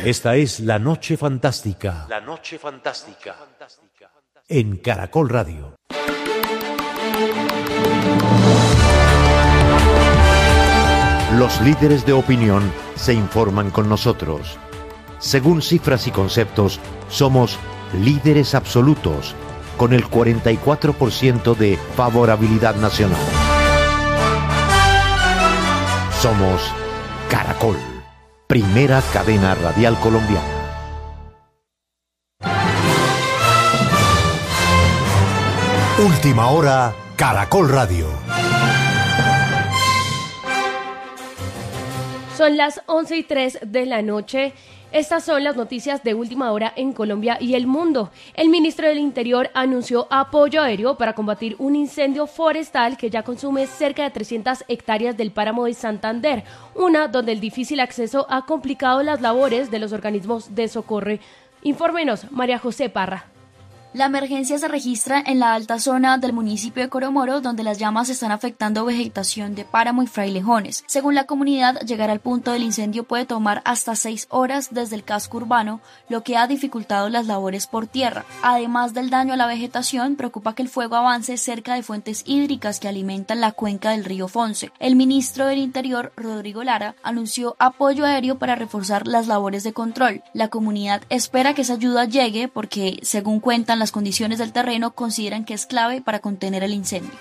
Esta es La Noche Fantástica. La Noche Fantástica. En Caracol Radio. Los líderes de opinión se informan con nosotros. Según cifras y conceptos, somos líderes absolutos, con el 44% de favorabilidad nacional. Somos Caracol, primera cadena radial colombiana. Última hora, Caracol Radio. Son las 11:03 de la noche. Estas son las noticias de última hora en Colombia y el mundo. El ministro del Interior anunció apoyo aéreo para combatir un incendio forestal que ya consume cerca de 300 hectáreas del páramo de Santander, una donde el difícil acceso ha complicado las labores de los organismos de socorro. Infórmenos, María José Parra. La emergencia se registra en la alta zona del municipio de Coromoro, donde las llamas están afectando vegetación de páramo y frailejones. Según la comunidad, llegar al punto del incendio puede tomar hasta 6 horas desde el casco urbano, lo que ha dificultado las labores por tierra. Además del daño a la vegetación, preocupa que el fuego avance cerca de fuentes hídricas que alimentan la cuenca del río Fonce. El ministro del Interior, Rodrigo Lara, anunció apoyo aéreo para reforzar las labores de control. La comunidad espera que esa ayuda llegue porque, según cuentan las condiciones del terreno, consideran que es clave para contener el incendio.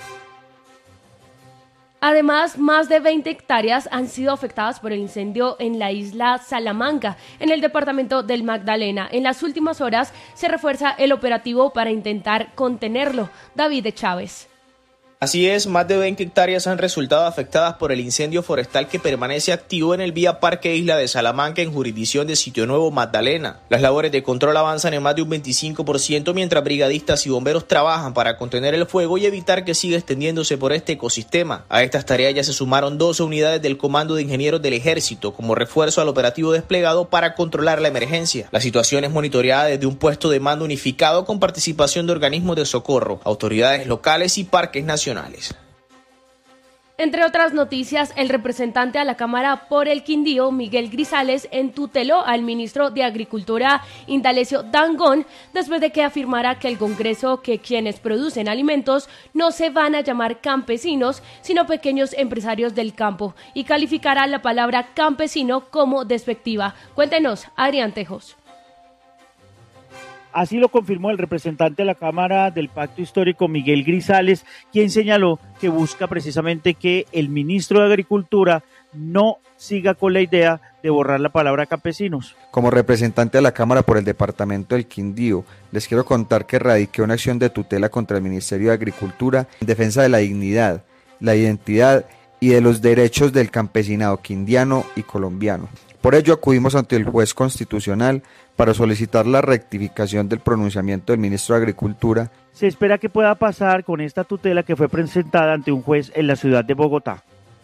Además, más de 20 hectáreas han sido afectadas por el incendio en la isla Salamanca, en el departamento del Magdalena. En las últimas horas se refuerza el operativo para intentar contenerlo. David de Chávez. Así es, más de 20 hectáreas han resultado afectadas por el incendio forestal que permanece activo en el Vía Parque Isla de Salamanca en jurisdicción de Sitio Nuevo, Magdalena. Las labores de control avanzan en más de un 25% mientras brigadistas y bomberos trabajan para contener el fuego y evitar que siga extendiéndose por este ecosistema. A estas tareas ya se sumaron 12 unidades del Comando de Ingenieros del Ejército como refuerzo al operativo desplegado para controlar la emergencia. La situación es monitoreada desde un puesto de mando unificado con participación de organismos de socorro, autoridades locales y parques nacionales. Entre otras noticias, el representante a la Cámara por el Quindío, Miguel Grisales, entuteló al ministro de Agricultura, Indalecio Dangond, después de que afirmara que el Congreso que quienes producen alimentos no se van a llamar campesinos, sino pequeños empresarios del campo, y calificará la palabra campesino como despectiva. Cuéntenos, Adrián Tejos. Así lo confirmó el representante de la Cámara del Pacto Histórico, Miguel Grisales, quien señaló que busca precisamente que el ministro de Agricultura no siga con la idea de borrar la palabra campesinos. Como representante de la Cámara por el departamento del Quindío, les quiero contar que radiqué una acción de tutela contra el Ministerio de Agricultura en defensa de la dignidad, la identidad y de los derechos del campesinado quindiano y colombiano. Por ello acudimos ante el juez constitucional para solicitar la rectificación del pronunciamiento del ministro de Agricultura. Se espera que pueda pasar con esta tutela que fue presentada ante un juez en la ciudad de Bogotá.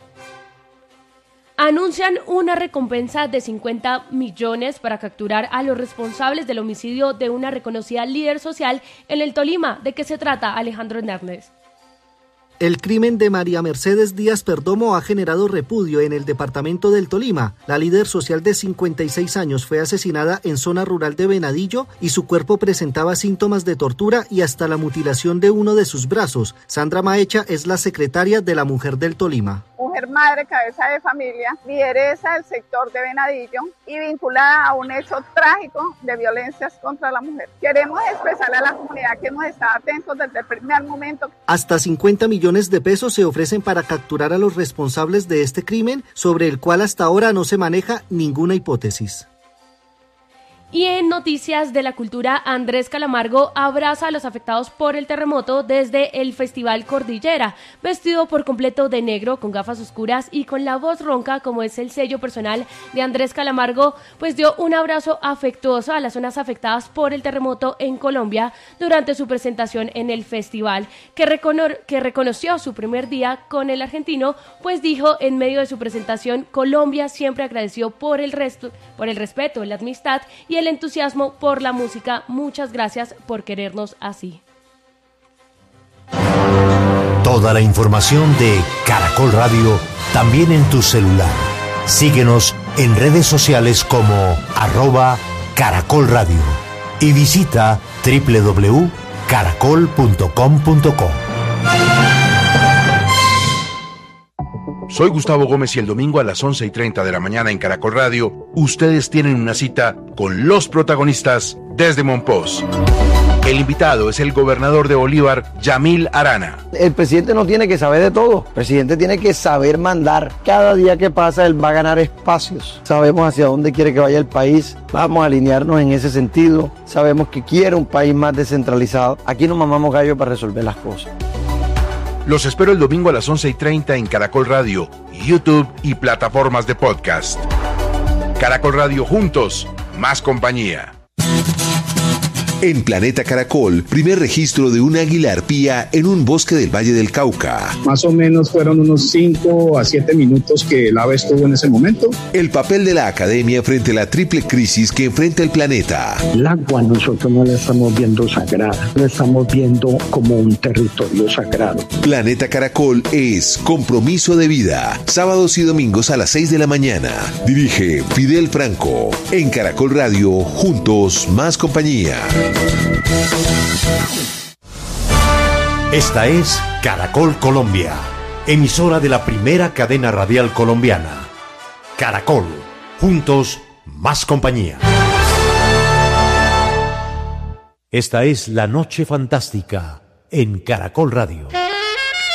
Anuncian una recompensa de 50 millones para capturar a los responsables del homicidio de una reconocida líder social en el Tolima. ¿De qué se trata, Alejandro Hernández? El crimen de María Mercedes Díaz Perdomo ha generado repudio en el departamento del Tolima. La líder social de 56 años fue asesinada en zona rural de Venadillo y su cuerpo presentaba síntomas de tortura y hasta la mutilación de uno de sus brazos. Sandra Maecha es la secretaria de la Mujer del Tolima. Mujer madre, cabeza de familia, lideresa del sector de Venadillo y vinculada a un hecho trágico de violencias contra la mujer. Queremos expresarle a la comunidad que hemos estado atentos desde el primer momento. Hasta 50 millones de pesos se ofrecen para capturar a los responsables de este crimen, sobre el cual hasta ahora no se maneja ninguna hipótesis. Y en noticias de la cultura, Andrés Calamaro abraza a los afectados por el terremoto desde el Festival Cordillera, vestido por completo de negro, con gafas oscuras y con la voz ronca, como es el sello personal de Andrés Calamaro, pues dio un abrazo afectuoso a las zonas afectadas por el terremoto en Colombia durante su presentación en el festival, que reconoció su primer día con el argentino, pues dijo en medio de su presentación: Colombia siempre agradeció por el respeto, la amistad y el entusiasmo por la música. Muchas gracias por querernos así. Toda la información de Caracol Radio también en tu celular. Síguenos en redes sociales como @caracolradio y visita www.caracol.com.co. Soy Gustavo Gómez y el domingo a las 11:30 de la mañana en Caracol Radio, ustedes tienen una cita con los protagonistas desde Monpós. El invitado es el gobernador de Bolívar, Yamil Arana. El presidente no tiene que saber de todo, el presidente tiene que saber mandar. Cada día que pasa él va a ganar espacios. Sabemos hacia dónde quiere que vaya el país, vamos a alinearnos en ese sentido. Sabemos que quiere un país más descentralizado. Aquí no mamamos gallo para resolver las cosas. Los espero el domingo a las 11:30 en Caracol Radio, YouTube y plataformas de podcast. Caracol Radio, juntos, más compañía. En Planeta Caracol, primer registro de un águila arpía en un bosque del Valle del Cauca. Más o menos fueron unos 5 a 7 minutos que el ave estuvo en ese momento. El papel de la academia frente a la triple crisis que enfrenta el planeta. El agua nosotros no la estamos viendo sagrada, la estamos viendo como un territorio sagrado. Planeta Caracol es compromiso de vida. Sábados y domingos a las 6 de la mañana. Dirige Fidel Franco. En Caracol Radio, juntos, más compañía. Esta es Caracol Colombia, emisora de la primera cadena radial colombiana. Caracol, juntos, más compañía. Esta es La Noche Fantástica en Caracol Radio.